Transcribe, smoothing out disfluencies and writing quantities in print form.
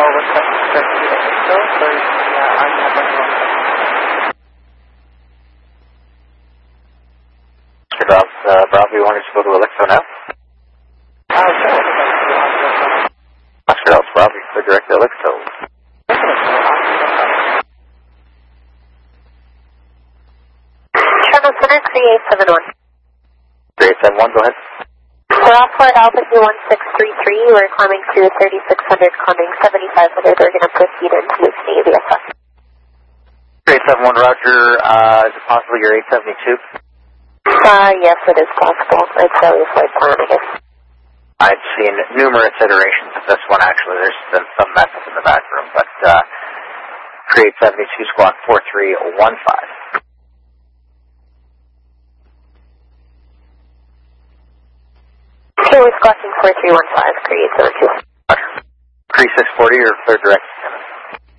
call request to Elixo for RNAV 116. Bravo, you want us to go to Elixo now? Oscar Alpha Bravo, clear direct to Elixo. Channel Center, 3871. 3871, go ahead. We're off Fort Alpha 1633. We're climbing to 3600, climbing 7500. We're going to proceed into Lucy VFS. 3871, Roger. Is it possible you're 872? Yes, it is possible. It's a flight plan, I guess. I've seen numerous iterations of this one, actually. There's been some mess up in the back room, but 3872 squawk 4315. Okay, we're squawking 4315, 3872. 3640, or clear direct